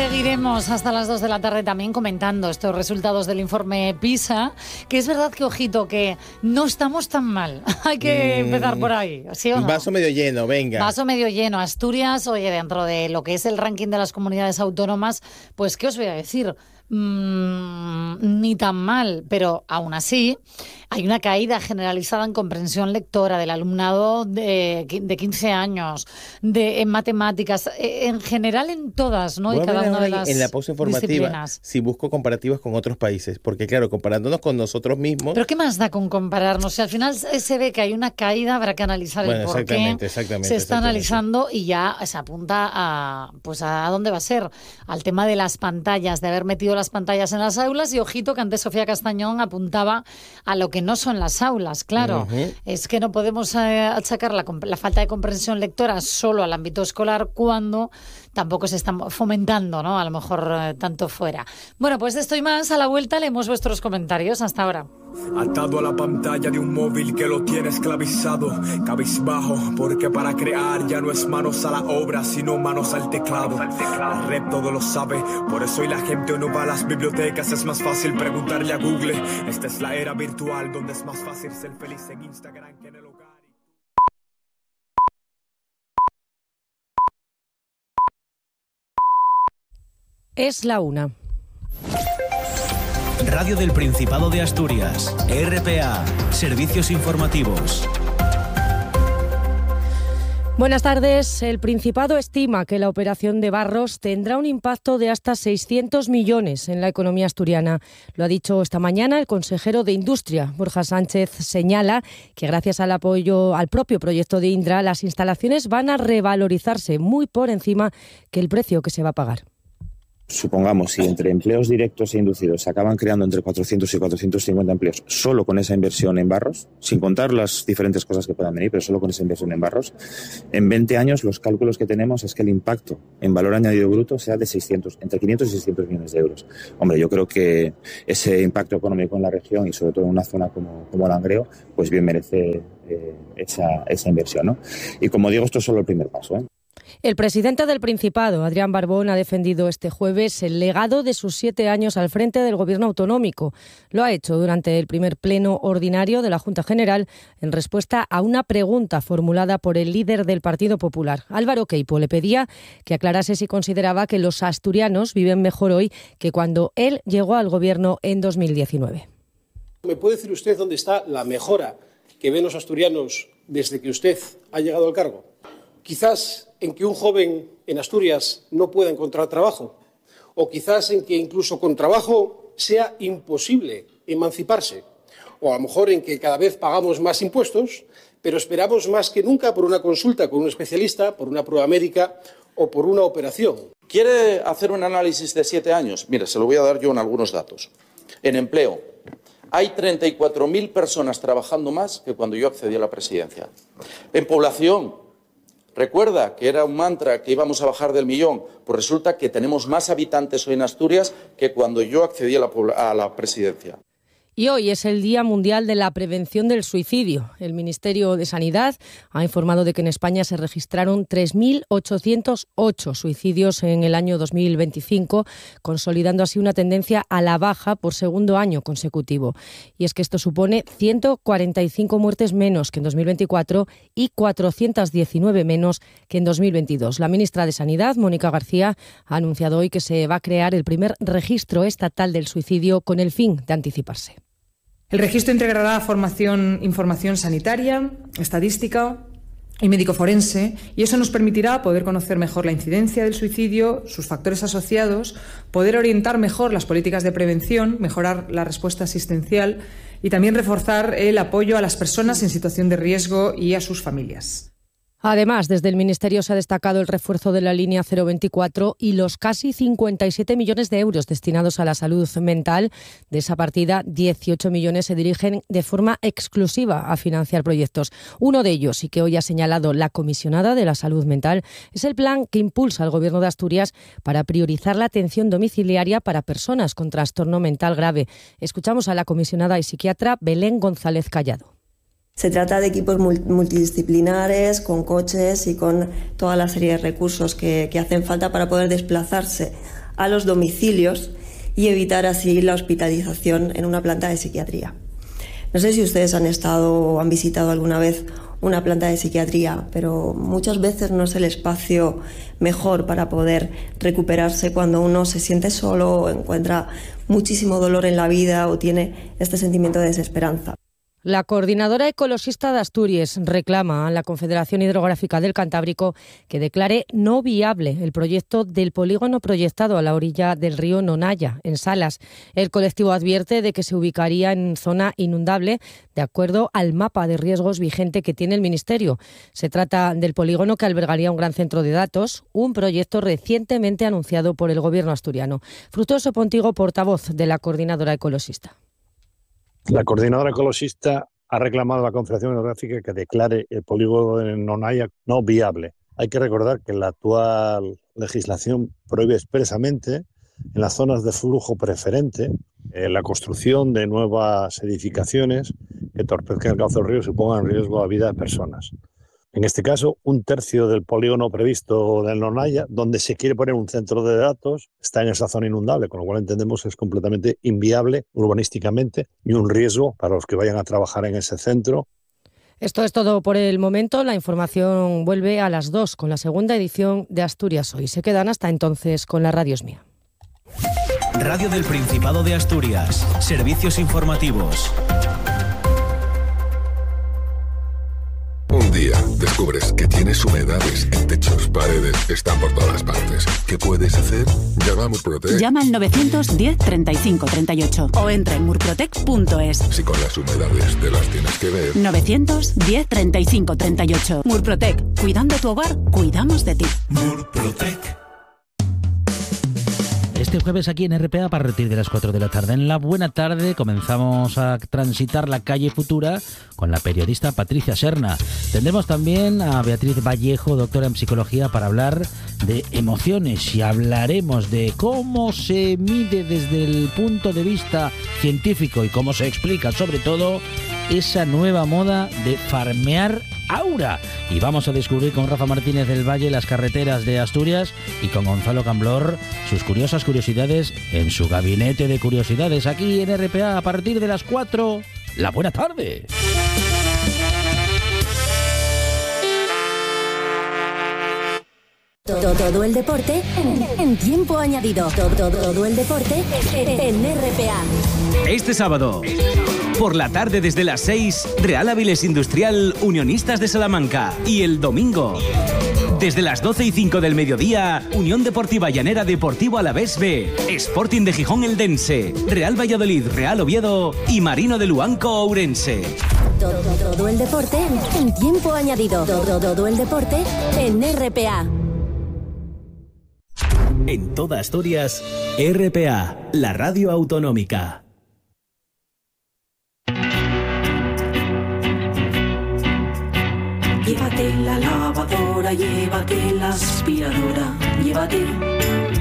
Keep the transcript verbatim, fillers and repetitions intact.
Seguiremos hasta las dos de la tarde también comentando estos resultados del informe PISA, que es verdad que, ojito, que no estamos tan mal. Hay que mm, empezar por ahí, ¿sí o no? Vaso medio lleno, venga. Vaso medio lleno. Asturias, oye, dentro de lo que es el ranking de las comunidades autónomas, pues, ¿qué os voy a decir? Mm, ni tan mal, pero aún así hay una caída generalizada en comprensión lectora del alumnado de, de quince años, de, en matemáticas, en general en todas, ¿no? Voy y cada una de las en la pausa informativa, si busco comparativas con otros países, porque claro, comparándonos con nosotros mismos... ¿Pero qué más da con compararnos? Si al final se ve que hay una caída, habrá que analizar bueno, el por exactamente, qué exactamente, se está exactamente. analizando y ya se apunta a, pues a dónde va a ser, al tema de las pantallas, de haber metido las pantallas en las aulas. Y ojito que antes Sofía Castañón apuntaba a lo que no son las aulas, claro. Uh-huh. Es que no podemos eh, achacar la, la falta de comprensión lectora solo al ámbito escolar cuando tampoco se está fomentando, ¿no? A lo mejor eh, tanto fuera. Bueno, pues de esto y más, a la vuelta leemos vuestros comentarios. Hasta ahora. Atado a la pantalla de un móvil que lo tiene esclavizado, cabizbajo, porque para crear ya no es manos a la obra, sino manos al teclado. La red todo lo sabe, por eso hoy la gente no va a las bibliotecas, es más fácil preguntarle a Google. Esta es la era virtual donde es más fácil ser feliz en Instagram que en el hogar. Es la una. Radio del Principado de Asturias, R P A, Servicios Informativos. Buenas tardes. El Principado estima que la operación de Barros tendrá un impacto de hasta seiscientos millones en la economía asturiana. Lo ha dicho esta mañana el consejero de Industria, Borja Sánchez. Señala que gracias al apoyo al propio proyecto de Indra, las instalaciones van a revalorizarse muy por encima que el precio que se va a pagar. Supongamos, si entre empleos directos e inducidos se acaban creando entre cuatrocientos y cuatrocientos cincuenta empleos solo con esa inversión en Barros, sin contar las diferentes cosas que puedan venir, pero solo con esa inversión en Barros, en veinte años los cálculos que tenemos es que el impacto en valor añadido bruto sea de seiscientos, entre quinientos y seiscientos millones de euros. Hombre, yo creo que ese impacto económico en la región y sobre todo en una zona como, como Langreo, pues bien merece eh, esa, esa inversión, ¿no? Y como digo, esto es solo el primer paso, ¿eh? El presidente del Principado, Adrián Barbón, ha defendido este jueves el legado de sus siete años al frente del Gobierno autonómico. Lo ha hecho durante el primer pleno ordinario de la Junta General en respuesta a una pregunta formulada por el líder del Partido Popular. Álvaro Queipo le pedía que aclarase si consideraba que los asturianos viven mejor hoy que cuando él llegó al Gobierno en dos mil diecinueve. ¿Me puede decir usted dónde está la mejora que ven los asturianos desde que usted ha llegado al cargo? Quizás en que un joven en Asturias no pueda encontrar trabajo, o quizás en que incluso con trabajo sea imposible emanciparse, o a lo mejor en que cada vez pagamos más impuestos, pero esperamos más que nunca por una consulta con un especialista, por una prueba médica o por una operación. ¿Quiere hacer un análisis de siete años? Mire, se lo voy a dar yo en algunos datos. En empleo, hay treinta y cuatro mil personas trabajando más que cuando yo accedí a la presidencia. En población, recuerda que era un mantra que íbamos a bajar del millón, pues resulta que tenemos más habitantes hoy en Asturias que cuando yo accedí a la, a la presidencia. Y hoy es el Día Mundial de la Prevención del Suicidio. El Ministerio de Sanidad ha informado de que en España se registraron tres mil ochocientos ocho suicidios en el año dos mil veinticinco, consolidando así una tendencia a la baja por segundo año consecutivo. Y es que esto supone ciento cuarenta y cinco muertes menos que en dos mil veinticuatro y cuatrocientos diecinueve menos que en dos mil veintidós. La ministra de Sanidad, Mónica García, ha anunciado hoy que se va a crear el primer registro estatal del suicidio con el fin de anticiparse. El registro integrará formación, información sanitaria, estadística y médico forense, y eso nos permitirá poder conocer mejor la incidencia del suicidio, sus factores asociados, poder orientar mejor las políticas de prevención, mejorar la respuesta asistencial y también reforzar el apoyo a las personas en situación de riesgo y a sus familias. Además, desde el Ministerio se ha destacado el refuerzo de la línea cero veinticuatro y los casi cincuenta y siete millones de euros destinados a la salud mental. De esa partida, dieciocho millones se dirigen de forma exclusiva a financiar proyectos. Uno de ellos, y que hoy ha señalado la comisionada de la salud mental, es el plan que impulsa el Gobierno de Asturias para priorizar la atención domiciliaria para personas con trastorno mental grave. Escuchamos a la comisionada y psiquiatra Belén González Callado. Se trata de equipos multidisciplinares, con coches y con toda la serie de recursos que, que hacen falta para poder desplazarse a los domicilios y evitar así la hospitalización en una planta de psiquiatría. No sé si ustedes han estado o han visitado alguna vez una planta de psiquiatría, pero muchas veces no es el espacio mejor para poder recuperarse cuando uno se siente solo o encuentra muchísimo dolor en la vida o tiene este sentimiento de desesperanza. La Coordinadora Ecologista de Asturias reclama a la Confederación Hidrográfica del Cantábrico que declare no viable el proyecto del polígono proyectado a la orilla del río Nonaya, en Salas. El colectivo advierte de que se ubicaría en zona inundable de acuerdo al mapa de riesgos vigente que tiene el Ministerio. Se trata del polígono que albergaría un gran centro de datos, un proyecto recientemente anunciado por el Gobierno asturiano. Fructuoso Pontigo, portavoz de la Coordinadora Ecologista. La Coordinadora Ecologista ha reclamado a la Confederación Hidrográfica que declare el polígono de Nonaya no viable. Hay que recordar que la actual legislación prohíbe expresamente en las zonas de flujo preferente eh, la construcción de nuevas edificaciones que torpezcan el cauce del río y supongan riesgo a la vida de personas. En este caso, un tercio del polígono previsto del Nonaya, donde se quiere poner un centro de datos, está en esa zona inundable, con lo cual entendemos que es completamente inviable urbanísticamente y un riesgo para los que vayan a trabajar en ese centro. Esto es todo por el momento. La información vuelve a las dos con la segunda edición de Asturias Hoy. Se quedan hasta entonces con la Radio Es Mía. Radio del Principado de Asturias. Servicios informativos. Un día descubres que tienes humedades en techos, paredes, están por todas partes. ¿Qué puedes hacer? Llama a Murprotec. Llama al novecientos diez treinta y cinco treinta y ocho o entra en murprotec punto es. Si con las humedades te las tienes que ver. novecientos diez treinta y cinco treinta y ocho. Murprotec. Cuidando tu hogar, cuidamos de ti. Murprotec. Este jueves aquí en R P A a partir de las cuatro de la tarde. En la buena tarde comenzamos a transitar la calle Futura con la periodista Patricia Serna. Tendremos también a Beatriz Vallejo, doctora en psicología, para hablar de emociones y hablaremos de cómo se mide desde el punto de vista científico y cómo se explica sobre todo esa nueva moda de farmear aura. Y vamos a descubrir con Rafa Martínez del Valle las carreteras de Asturias y con Gonzalo Camblor sus curiosas curiosidades en su gabinete de curiosidades aquí en R P A a partir de las cuatro. La buena tarde. Todo, todo el deporte en, en tiempo añadido. Todo, todo, todo el deporte en R P A. Este sábado, por la tarde desde las seis, Real Avilés Industrial Unionistas de Salamanca. Y el domingo, desde las doce y cinco del mediodía, Unión Deportiva Llanera Deportivo Alavés B, Sporting de Gijón Eldense, Real Valladolid Real Oviedo y Marino de Luanco Ourense. Todo, todo el deporte en tiempo añadido. Todo, todo el deporte en R P A. En toda Asturias, R P A, la radio autonómica. Llévate la lavadora, llévate la aspiradora, llévate